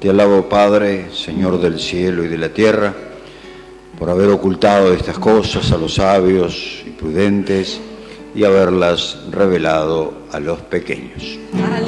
Te alabo, Padre, Señor del cielo y de la tierra, por haber ocultado estas cosas a los sabios y prudentes y haberlas revelado a los pequeños.